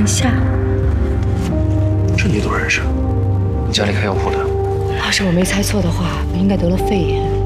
南下。 这你都认识？你家里开药铺的？ 要是我没猜错的话，我应该得了肺炎。